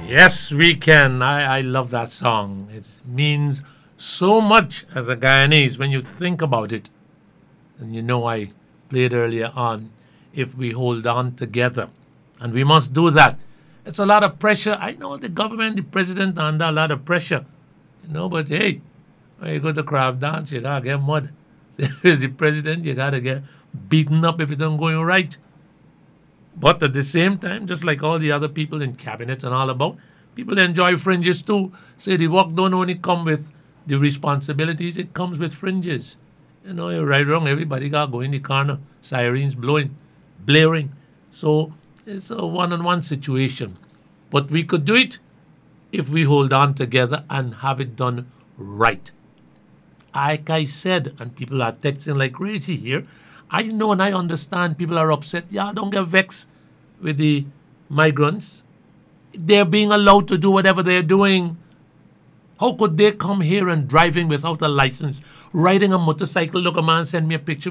Yes, we can. I love that song. It means so much as a Guyanese when you think about it. And you know, I played earlier on, if we hold on together. And we must do that. It's a lot of pressure. I know the government, the president, are under a lot of pressure. But hey, when you go to crab dance, you gotta get mud. As the president, you gotta get beaten up if it don't going right. But at the same time, just like all the other people in cabinet and all about, people enjoy fringes too. Say the work don't only come with the responsibilities, it comes with fringes. You're right, wrong, everybody got to go in the corner, sirens blowing, blaring. So it's a one-on-one situation. But we could do it if we hold on together and have it done right. Like I said, and people are texting like crazy here. I know and I understand people are upset. Yeah, don't get vexed with the migrants. They're being allowed to do whatever they're doing. How could they come here and driving without a license, riding a motorcycle? Look, a man sent me a picture